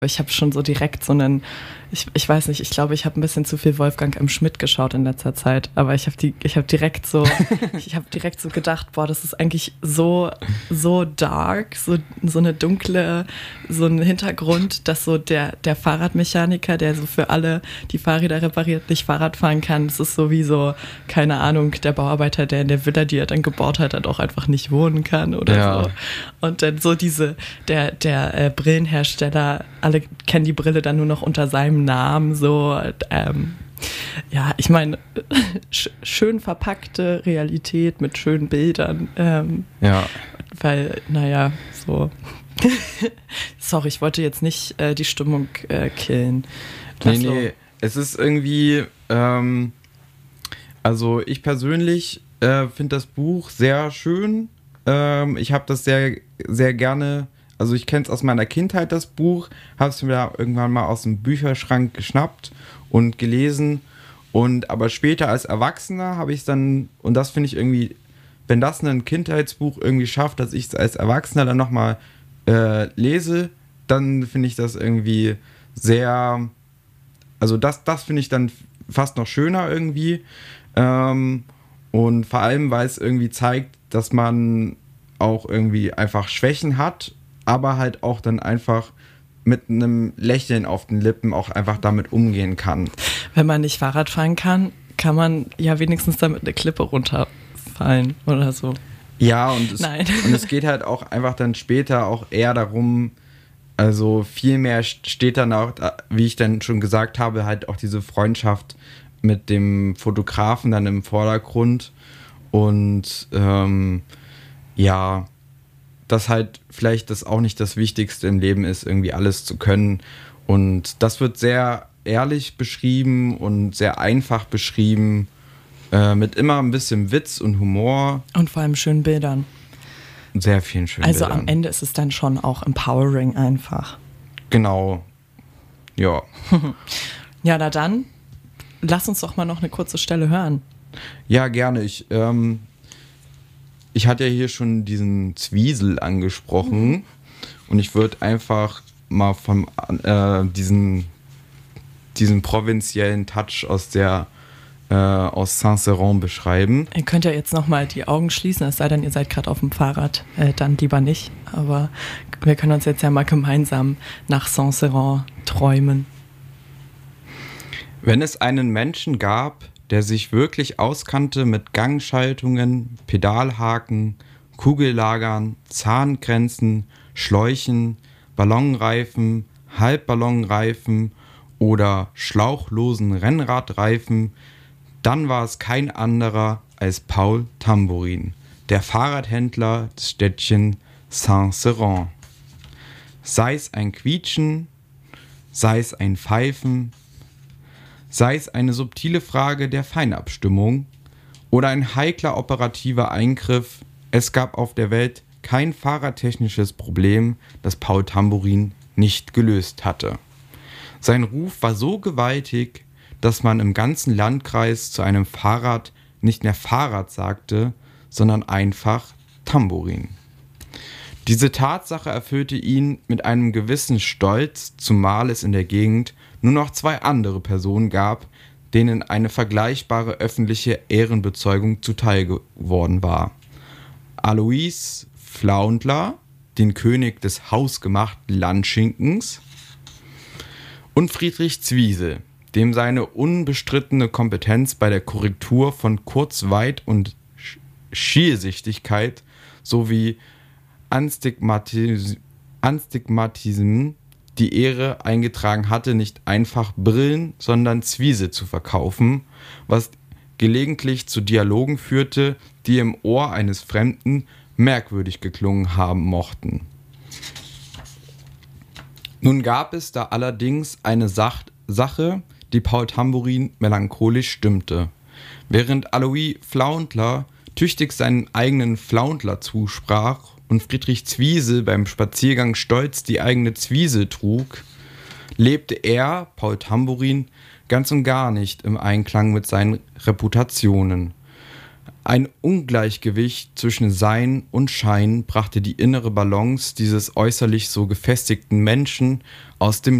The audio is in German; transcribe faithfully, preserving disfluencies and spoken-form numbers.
Ich habe schon so direkt so einen, ich, ich weiß nicht, ich glaube, ich habe ein bisschen zu viel Wolfgang M. Schmidt geschaut in letzter Zeit, aber ich habe die, ich habe direkt so, ich habe direkt so gedacht, boah, das ist eigentlich so, so dark, so, so eine dunkle, so ein Hintergrund, dass so der, der Fahrradmechaniker, der so für alle die Fahrräder repariert, nicht Fahrrad fahren kann, das ist so wie so, keine Ahnung, der Bauarbeiter, der in der Villa, die er dann gebaut hat, dann auch einfach nicht wohnen kann oder Ja. so. Und dann so diese, der, der äh, Brillenhersteller, alle kennen die Brille dann nur noch unter seinem Namen, so, ähm, ja, ich meine, sch- schön verpackte Realität mit schönen Bildern, ähm, Ja. weil, naja, so, sorry, ich wollte jetzt nicht äh, die Stimmung äh, killen. Nee, Laszlo. nee, es ist irgendwie, ähm, also ich persönlich äh, finde das Buch sehr schön. Ähm, ich habe das sehr, sehr gerne, also ich kenne es aus meiner Kindheit, das Buch, habe es mir irgendwann mal aus dem Bücherschrank geschnappt und gelesen. Und aber später als Erwachsener habe ich es dann, und das finde ich irgendwie, wenn das ein Kindheitsbuch irgendwie schafft, dass ich es als Erwachsener dann nochmal äh, lese, dann finde ich das irgendwie sehr, also das, das finde ich dann fast noch schöner irgendwie. Ähm, und vor allem, weil es irgendwie zeigt, dass man auch irgendwie einfach Schwächen hat, aber halt auch dann einfach mit einem Lächeln auf den Lippen auch einfach damit umgehen kann. Wenn man nicht Fahrrad fahren kann, kann man ja wenigstens damit eine Klippe runterfallen oder so. Ja, und es, Nein. und es geht halt auch einfach dann später auch eher darum, also viel mehr steht dann auch, wie ich dann schon gesagt habe, halt auch diese Freundschaft mit dem Fotografen dann im Vordergrund und ähm, ja, dass halt vielleicht das auch nicht das Wichtigste im Leben ist, irgendwie alles zu können, und das wird sehr ehrlich beschrieben und sehr einfach beschrieben, äh, mit immer ein bisschen Witz und Humor Und vor allem schönen Bildern. und sehr vielen schönen Also Bildern. am Ende ist es dann schon auch empowering einfach. Genau, ja. Ja, na dann, lass uns doch mal noch eine kurze Stelle hören. Ja, gerne. Ich, ähm, ich hatte ja hier schon diesen Zwiesel angesprochen, mhm. und ich würde einfach mal vom äh, diesen, diesen provinziellen Touch aus der äh, aus Saint-Céron beschreiben. Ihr könnt ja jetzt nochmal die Augen schließen, es sei denn, ihr seid gerade auf dem Fahrrad, äh, dann lieber nicht. Aber wir können uns jetzt ja mal gemeinsam nach Saint-Céron träumen. Wenn es einen Menschen gab, der sich wirklich auskannte mit Gangschaltungen, Pedalhaken, Kugellagern, Zahngrenzen, Schläuchen, Ballonreifen, Halbballonreifen oder schlauchlosen Rennradreifen, dann war es kein anderer als Paul Tambourin, der Fahrradhändler des Städtchen Saint-Céron. Sei es ein Quietschen, sei es ein Pfeifen, sei es eine subtile Frage der Feinabstimmung oder ein heikler operativer Eingriff, es gab auf der Welt kein fahrradtechnisches Problem, das Paul Tambourin nicht gelöst hatte. Sein Ruf war so gewaltig, dass man im ganzen Landkreis zu einem Fahrrad nicht mehr Fahrrad sagte, sondern einfach Tambourin. Diese Tatsache erfüllte ihn mit einem gewissen Stolz, zumal es in der Gegend nur noch zwei andere Personen gab, denen eine vergleichbare öffentliche Ehrenbezeugung zuteil geworden war. Alois Flaundler, den König des hausgemachten Landschinkens, und Friedrich Zwiesel, dem seine unbestrittene Kompetenz bei der Korrektur von Kurzweit- und Schielsichtigkeit sowie Anstigmatis- Anstigmatismen die Ehre eingetragen hatte, nicht einfach Brillen, sondern Zwiesel zu verkaufen, was gelegentlich zu Dialogen führte, die im Ohr eines Fremden merkwürdig geklungen haben mochten. Nun gab es da allerdings eine Sach- Sache, die Paul Tambourin melancholisch stimmte. Während Alois Flaundler tüchtig seinen eigenen Flaundler zusprach und Friedrich Zwiesel beim Spaziergang stolz die eigene Zwiesel trug, lebte er, Paul Tambourin, ganz und gar nicht im Einklang mit seinen Reputationen. Ein Ungleichgewicht zwischen Sein und Schein brachte die innere Balance dieses äußerlich so gefestigten Menschen aus dem